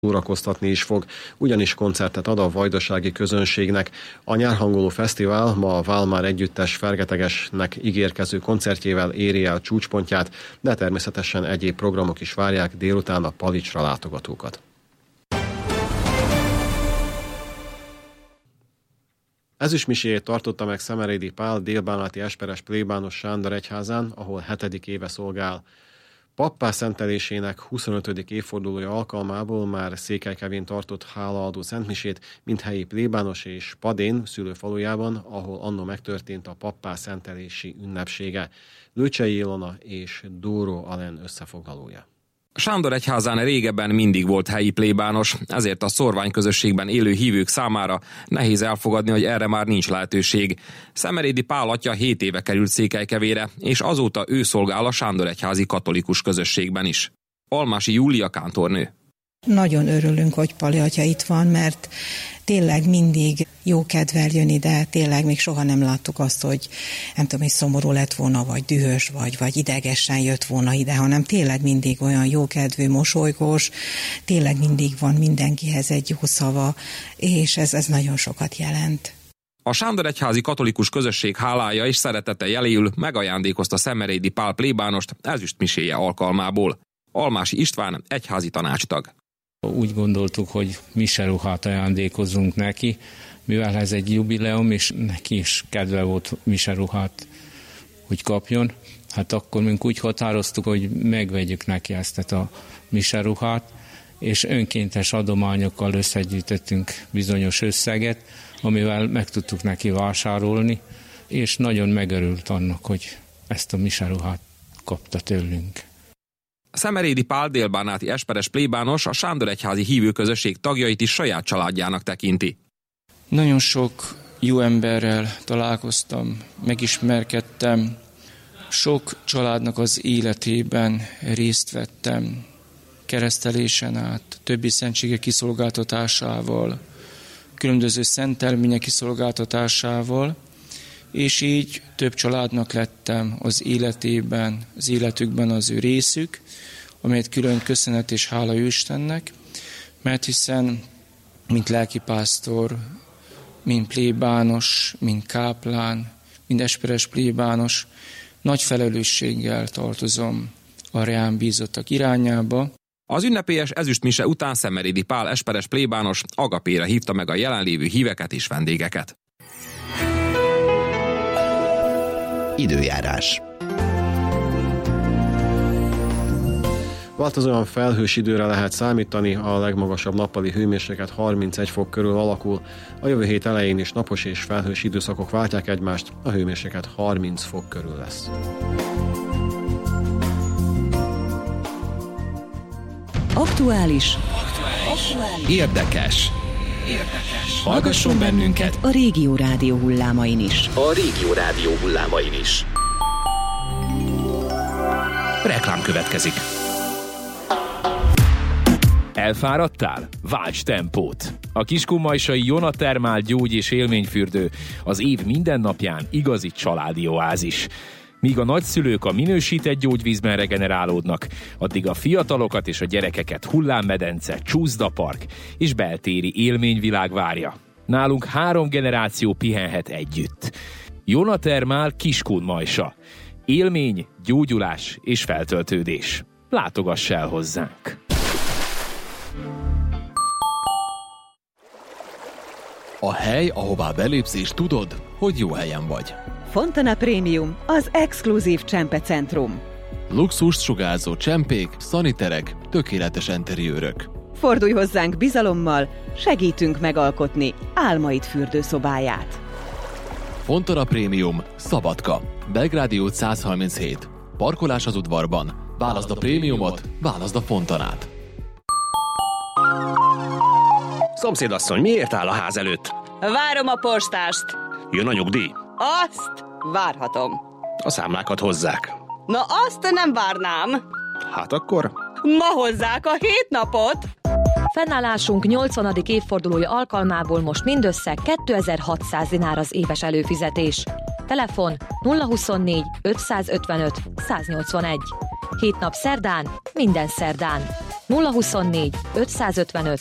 szórakoztatni is fog, ugyanis koncertet ad a vajdasági közönségnek. A nyárhangoló fesztivál ma a Válmár együttes fergetegesnek ígérkező koncertjével éri el csúcspontját, de természetesen egyéb programok is várják délután a Palicsra látogatókat. Ezüstmisét tartotta meg Szemerédi Pál délbánati esperes plébános Sándor egyházán, ahol 7. éve szolgál. Pappá szentelésének 25. évfordulója alkalmából már Székelykevén tartott hálaadó szentmisét, mint helyi plébános és Padén szülőfalujában, ahol anno megtörtént a pappá szentelési ünnepsége. Lőcsei Ilona és Dóró Alen összefoglalója. Sándor egyházán régebben mindig volt helyi plébános, ezért a szorványközösségben élő hívők számára nehéz elfogadni, hogy erre már nincs lehetőség. Szemerédi Pál atya 7 éve került Székelykevére, és azóta ő szolgál a Sándor egyházi katolikus közösségben is. Almási Júlia kántornő. Nagyon örülünk, hogy Pali atya itt van, mert tényleg mindig jó kedvel jön ide, tényleg még soha nem láttuk azt, hogy nem tudom, hogy szomorú lett volna, vagy dühös, vagy idegesen jött volna ide, hanem tényleg mindig olyan jókedvű, mosolygós, tényleg mindig van mindenkihez egy jó szava, és ez nagyon sokat jelent. A Sándor egyházi katolikus közösség hálája és szeretete jeléül megajándékozta Szemerédi Pál plébánost ezüstmiséje alkalmából. Almási István egyházi tanácstag. Úgy gondoltuk, hogy miseruhát ajándékozzunk neki, mivel ez egy jubileum, és neki is kedve volt miseruhát, hogy kapjon. Hát akkor mink úgy határoztuk, hogy megvegyük neki ezt a miseruhát, és önkéntes adományokkal összegyűjtöttünk bizonyos összeget, amivel meg tudtuk neki vásárolni, és nagyon megörült annak, hogy ezt a miseruhát kapta tőlünk. Szemerédi Pál délbánáti esperes plébános a Sándor egyházi hívőközösség tagjait is saját családjának tekinti. Nagyon sok jó emberrel találkoztam, megismerkedtem, sok családnak az életében részt vettem, keresztelésen át, többi szentségek kiszolgáltatásával, különböző szentelmények kiszolgáltatásával, és így több családnak lettem az életében, az életükben az ő részük, amelyet külön köszönet és hála Istennek, mert hiszen, mint lelkipásztor, mint plébános, mint káplán, mint esperes plébános, nagy felelősséggel tartozom a rám bízottak irányába. Az ünnepélyes ezüstmise után Szemerédi Pál esperes plébános agapére hívta meg a jelenlévő híveket és vendégeket. Időjárás. Változóan felhős időre lehet számítani, a legmagasabb nappali hőmérséklet 31 fok körül alakul. A jövő hét elején is napos és felhős időszakok váltják egymást, a hőmérséklet 30 fok körül lesz. Aktuális. Érdekes. Hallgasson bennünket a Régió Rádió hullámain is. Reklám következik. Elfáradtál? Válts tempót! A kiskunmajsai Jonatermál gyógy- és élményfürdő az év minden napján igazi családi oázis. Míg a nagyszülők a minősített gyógyvízben regenerálódnak, addig a fiatalokat és a gyerekeket hullámmedence, csúszdapark és beltéri élményvilág várja. Nálunk 3 generáció pihenhet együtt. Jonatermál Kiskunmajsa. Élmény, gyógyulás és feltöltődés. Látogass el hozzánk! A hely, ahová belépsz és tudod, hogy jó helyen vagy. Fontana Premium, az exkluzív csempecentrum. Luxust sugárzó csempék, szaniterek, tökéletes interiőrök. Fordulj hozzánk bizalommal, segítünk megalkotni álmaid fürdőszobáját. Fontana Premium, Szabadka, Belgrádi út 137. Parkolás az udvarban. Válaszd a prémiumot, válaszd a Fontanát. Szomszédasszony, miért áll a ház előtt? Várom a postást. Jön a nyugdíj? Azt várhatom. A számlákat hozzák. Na azt nem várnám. Hát akkor? Ma hozzák a 7 napot. Fennállásunk 80. évfordulója alkalmából most mindössze 2600 dinár az éves előfizetés. Telefon 024 555 181. 7 nap szerdán, minden szerdán. 024 555